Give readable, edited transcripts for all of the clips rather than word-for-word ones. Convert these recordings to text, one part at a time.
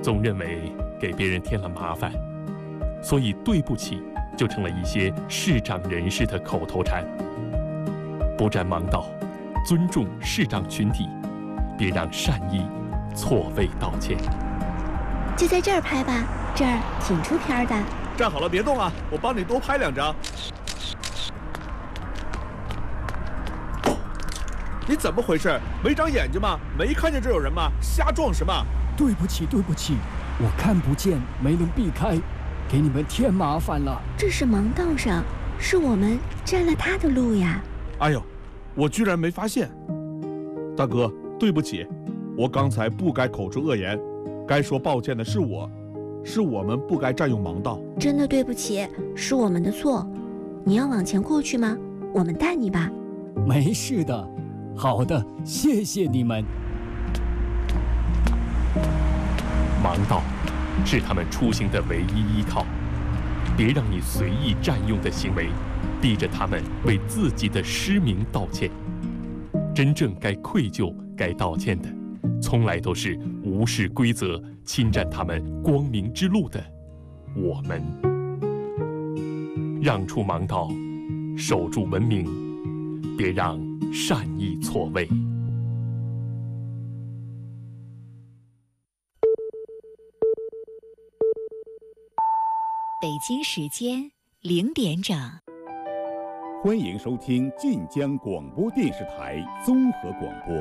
总认为给别人添了麻烦，所以对不起就成了一些视长人士的口头禅。不占盲道，尊重视长群体，别让善意错位道歉。 就在这儿拍吧，这儿挺出片的。 站好了，别动啊，我帮你多拍2张。你怎么回事？没长眼睛吗？没看见这有人吗？瞎撞什么？ 对不起，对不起，我看不见，没能避开，给你们添麻烦了。 这是盲道上，是我们占了他的路呀。 哎呦，我居然没发现。大哥，对不起，我刚才不该口出恶言，该说抱歉的是我，是我们不该占用盲道。 真的对不起，是我们的错。你要往前过去吗？我们带你吧。 没事的。好的，谢谢你们。 盲道是他们出行的唯一依靠，别让你随意占用的行为逼着他们为自己的失明道歉。真正该愧疚、该道歉的，从来都是无视规则、侵占他们光明之路的我们。让出盲道，守住文明，别让善意错位。 北京时间0点整， 欢迎收听晋江广播电视台综合广播。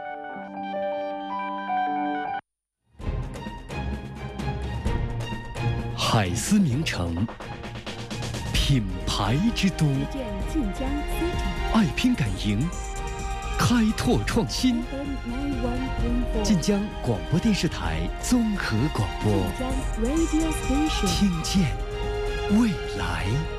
海思名城，品牌之都， 晋江 City， 爱拼敢赢，开拓创新。晋江广播电视台综合广播，听见未来。